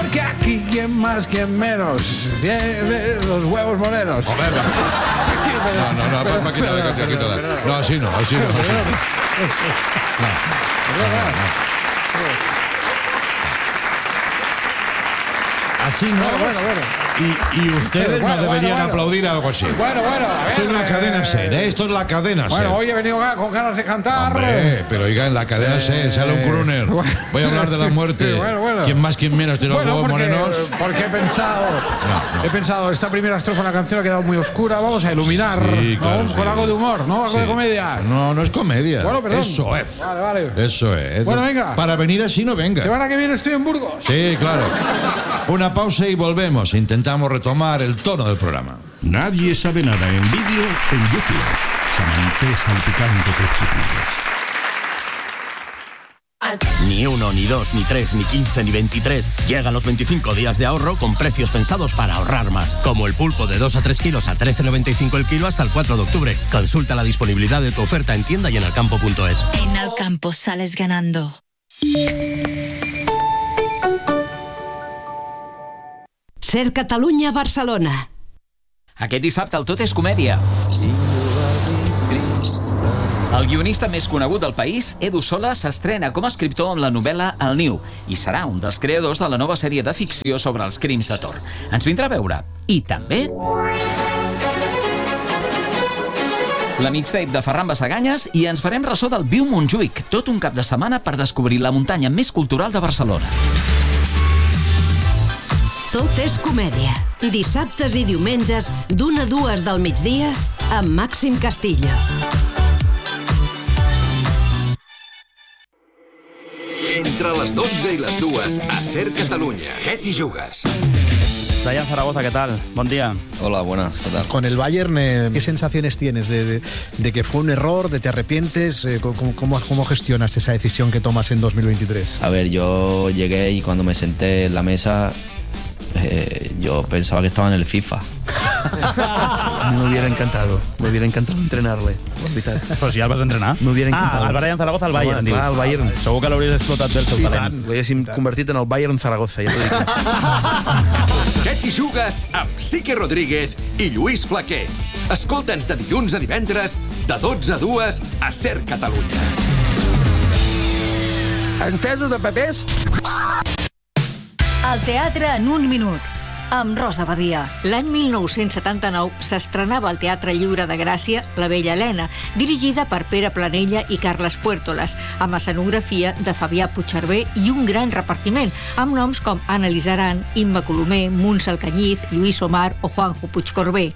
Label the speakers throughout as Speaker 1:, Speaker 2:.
Speaker 1: porque aquí quien más, quien menos tiene los huevos morenos.
Speaker 2: No, quítala. No, así no. Así no.
Speaker 1: Bueno.
Speaker 2: Y ustedes no deberían aplaudir algo así.
Speaker 1: Bueno, a ver.
Speaker 2: Esto es la cadena SER, ¿eh? Esto es la cadena SER.
Speaker 1: Bueno, hoy he venido con ganas de cantar.
Speaker 2: Hombre, pero oiga, en la cadena SER sale un crooner. Voy a hablar de la muerte.
Speaker 1: Bueno.
Speaker 2: ¿Quién más, quién menos de los huevos morenos?
Speaker 1: Porque he pensado, esta primera estrofa de la canción ha quedado muy oscura. Vamos a iluminar,
Speaker 2: sí, claro,
Speaker 1: ¿no? Con algo de humor, ¿no? Algo de comedia.
Speaker 2: No es comedia.
Speaker 1: Bueno, perdón.
Speaker 2: Eso es.
Speaker 1: Vale.
Speaker 2: Eso es.
Speaker 1: Bueno, venga.
Speaker 2: Para venir así no venga.
Speaker 1: Semana que viene estoy en Burgos.
Speaker 2: Sí, claro. Una pausa y volvemos. Intentamos retomar el tono del programa.
Speaker 3: Nadie sabe nada en vídeo en YouTube. Samantha salpicante testículos.
Speaker 4: Ni 1, ni 2, ni 3, ni 15, ni 23. Llegan los 25 días de ahorro con precios pensados para ahorrar más. Como el pulpo de 2 a 3 kilos a 13,95 el kilo hasta el 4 de octubre. Consulta la disponibilidad de tu oferta en tienda y en alcampo.es.
Speaker 5: En Alcampo sales ganando.
Speaker 6: Ser Catalunya, Barcelona.
Speaker 7: Aquest dissabte el Tot és Comèdia. El guionista més conegut del país, Edu Sola, s'estrena com a escriptor amb la novel·la El Niu i serà un dels creadors de la nova sèrie de ficció sobre els crims de Tor. Ens vindrà a veure. I també la mixtape de Ferran Basaganyes i ens farem ressò del Viu Montjuïc, tot un cap de setmana per descobrir la muntanya més cultural de Barcelona.
Speaker 6: Tot és comèdia. Dissabtes i diumenges, d'1 a 2 del migdia, amb Màxim Castillo.
Speaker 8: Entre les 12 i les 2 a SER Catalunya. Què t'hi jugues?
Speaker 9: Dayan Zaragoza, ¿qué tal? Buen día.
Speaker 10: Hola, buenas, ¿qué tal?
Speaker 11: Con el Bayern, ¿qué sensaciones tienes de que fue un error, de te arrepientes? ¿Cómo gestionas esa decisión que tomas en 2023?
Speaker 10: A ver, yo llegué y cuando me senté en la mesa, yo pensaba que estaba en el FIFA.
Speaker 12: Me hubiera encantado entrenarle.
Speaker 9: Però si ja el vas entrenar.
Speaker 12: M'hubiera encantat.
Speaker 9: El Dayan Zaragoza al Bayern, dius.
Speaker 12: Al Bayern.
Speaker 9: Segur que l'hauries explotat del seu talent.
Speaker 12: L'haguéssim convertit en el Bayern Zaragoza, ja t'ho dic.
Speaker 8: Què t'hi jugues amb Sique Rodríguez i Lluís Flaquer? Escolta'ns de dilluns a divendres, de 12 a 2 a SER Catalunya.
Speaker 1: Entesos de papers?
Speaker 5: El teatre en un minut, amb Rosa Badia.
Speaker 13: L'any 1979 s'estrenava al Teatre Lliure de Gràcia La Bella Helena, dirigida per Pere Planella i Carles Puertolas, amb escenografia de Fabià Puigcerver i un gran repartiment, amb noms com Anna Lizaran, Imma Colomer, Muntz Alcañiz, Lluís Omar o Juanjo Puigcorbé.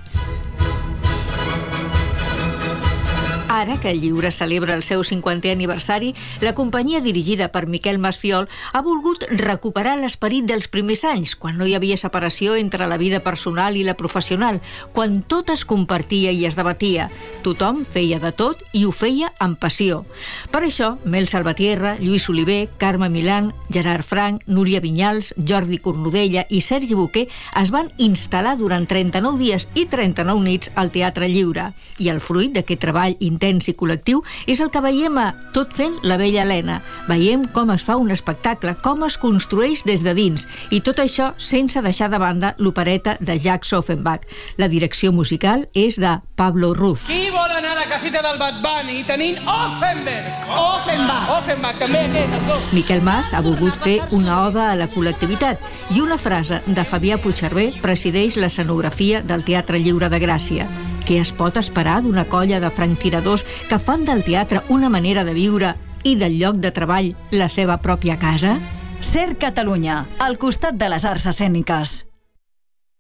Speaker 13: Ara que el lliure celebra el seu 50è aniversari, la companyia dirigida per Miquel Masfiol ha volgut recuperar l'esperit dels primers anys, quan no hi havia separació entre la vida personal i la professional, quan tot es compartia i es debatia. Tothom feia de tot i ho feia amb passió. Per això, Mel Salvatierra, Lluís Oliver, Carme Milán, Gerard Frank, Núria Vinyals, Jordi Cornudella i Sergi Boquer es van instal·lar durant 39 dies i 39 nits al Teatre Lliure. I el fruit d'aquest treball intens i col·lectiu és el que veiem a Tot fent la Bella Helena. Veiem com es fa un espectacle, com es construeix des de dins, i tot això sense deixar de banda l'opereta de Jacques Offenbach. La direcció musical és de Pablo Ruz.
Speaker 14: Qui vol anar a la caseta del Bad Bunny tenint Offenbach també aquest.
Speaker 13: Miquel Mas ha volgut fer una oda a la col·lectivitat i una frase de Fabià Puigcerver presideix l'escenografia del Teatre Lliure de Gràcia. Què es pot esperar d'una colla de franctiradors que fan del teatre una manera de viure i del lloc de treball la seva pròpia casa?
Speaker 5: SER Catalunya, al costat de les arts escèniques.